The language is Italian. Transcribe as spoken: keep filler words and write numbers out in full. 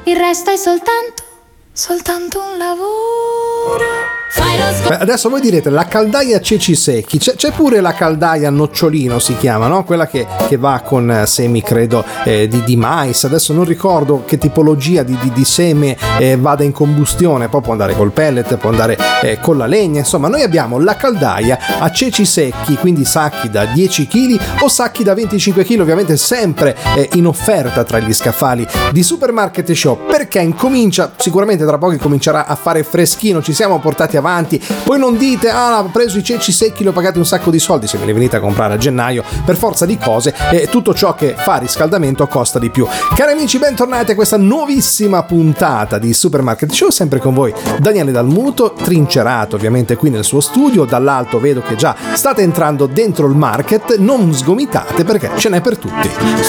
Il resto è soltanto, soltanto un lavoro. Fai lo sco- Beh, adesso voi direte la caldaia ceci secchi, c'è, c'è pure la caldaia nocciolino si chiama, no? Quella che, che va con semi credo eh, di, di mais, adesso non ricordo che tipologia di, di, di seme eh, vada in combustione, poi può andare col pellet, può andare eh, con la legna, insomma noi abbiamo la caldaia a ceci secchi, quindi sacchi da dieci chili o sacchi da venticinque chili, ovviamente sempre eh, in offerta tra gli scaffali di Supermarket Shop, perché incomincia, sicuramente tra poco comincerà a fare freschino, ci siamo portati avanti, poi non dite ah ho preso i ceci secchi, li ho pagati un sacco di soldi, se me li venite a comprare a gennaio per forza di cose e eh, tutto ciò che fa riscaldamento costa di più. Cari amici, bentornati a questa nuovissima puntata di Supermarket Show, sempre con voi Daniele Dalmuto, trincerato ovviamente qui nel suo studio, dall'alto vedo che già state entrando dentro il market, non sgomitate perché ce n'è per tutti.